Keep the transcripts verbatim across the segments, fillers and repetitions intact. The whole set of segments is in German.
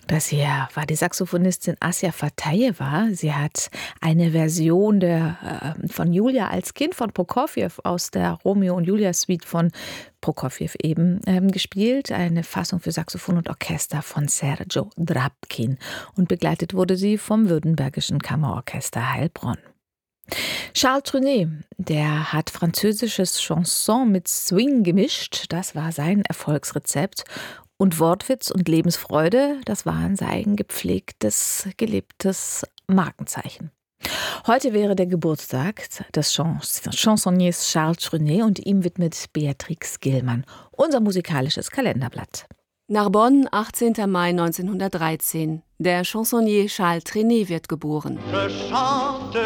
Das hier war die Saxophonistin Asja Fatajewa. Sie hat eine Version der, äh, von Julia als Kind von Prokofjew aus der Romeo und Julia Suite von Prokofjew eben ähm, gespielt. Eine Fassung für Saxophon und Orchester von Sergio Drabkin. Und begleitet wurde sie vom Württembergischen Kammerorchester Heilbronn. Charles Trenet, der hat französisches Chanson mit Swing gemischt. Das war sein Erfolgsrezept. Und Wortwitz und Lebensfreude, das waren sein gepflegtes, gelebtes Markenzeichen. Heute wäre der Geburtstag des Chans- Chansonniers Charles Trenet und ihm widmet Beatrix Gillmann unser musikalisches Kalenderblatt. Narbonne, achtzehnten Mai neunzehnhundertdreizehn. Der Chansonnier Charles Trenet wird geboren. Je chante,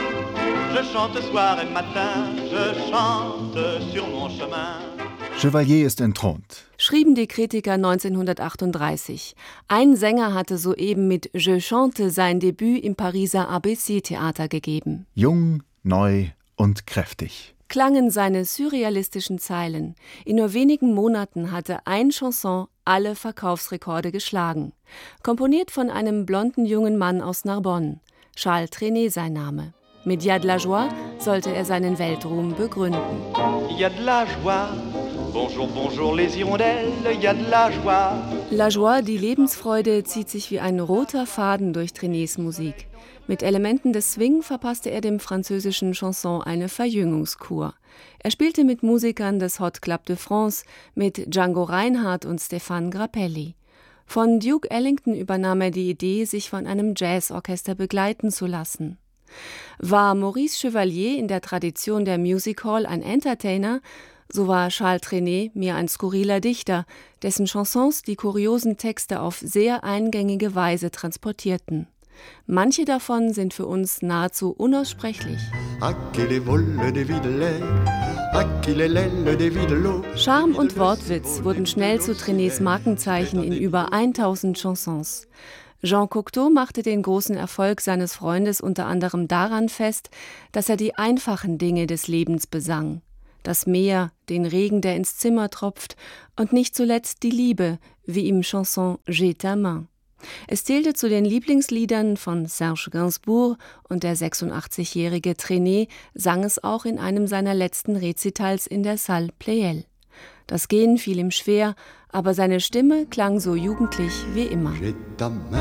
je chante soir et matin, je chante sur mon chemin. Chevalier ist entthront. Schrieben die Kritiker neunzehnhundertachtunddreißig. Ein Sänger hatte soeben mit Je chante sein Debüt im Pariser A B C-Theater gegeben. Jung, neu und kräftig. Klangen seine surrealistischen Zeilen. In nur wenigen Monaten hatte ein Chanson alle Verkaufsrekorde geschlagen. Komponiert von einem blonden jungen Mann aus Narbonne. Charles Trenet sein Name. Mit Y a de la joie sollte er seinen Weltruhm begründen. Y a de la joie. Bonjour, bonjour les hirondelles, y a de la joie. La Joie, die Lebensfreude, zieht sich wie ein roter Faden durch Trenets Musik. Mit Elementen des Swing verpasste er dem französischen Chanson eine Verjüngungskur. Er spielte mit Musikern des Hot Club de France, mit Django Reinhardt und Stéphane Grappelli. Von Duke Ellington übernahm er die Idee, sich von einem Jazzorchester begleiten zu lassen. War Maurice Chevalier in der Tradition der Music Hall ein Entertainer, so war Charles Trenet mehr ein skurriler Dichter, dessen Chansons die kuriosen Texte auf sehr eingängige Weise transportierten. Manche davon sind für uns nahezu unaussprechlich. Charme und Wortwitz wurden schnell zu Trenets Markenzeichen in über tausend Chansons. Jean Cocteau machte den großen Erfolg seines Freundes unter anderem daran fest, dass er die einfachen Dinge des Lebens besang. Das Meer, den Regen, der ins Zimmer tropft und nicht zuletzt die Liebe, wie im Chanson J'ai ta main. Es zählte zu den Lieblingsliedern von Serge Gainsbourg und der sechsundachtzigjährige Trenet sang es auch in einem seiner letzten Rezitals in der Salle Pleyel. Das Gehen fiel ihm schwer, aber seine Stimme klang so jugendlich wie immer. J'ai ta main